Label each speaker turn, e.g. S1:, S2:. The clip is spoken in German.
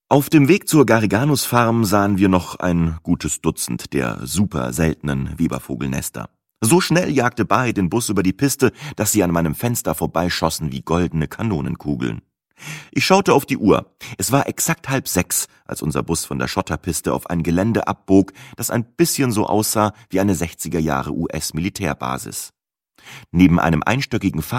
S1: Auf dem Weg zur Garriganus-Farm sahen wir noch ein gutes Dutzend der super seltenen Webervogelnester. So schnell jagte Barry den Bus über die Piste, dass sie an meinem Fenster vorbeischossen wie goldene Kanonenkugeln. Ich schaute auf die Uhr. Es war exakt 5:30, als unser Bus von der Schotterpiste auf ein Gelände abbog, das ein bisschen so aussah wie eine 60er Jahre US-Militärbasis. Neben einem einstöckigen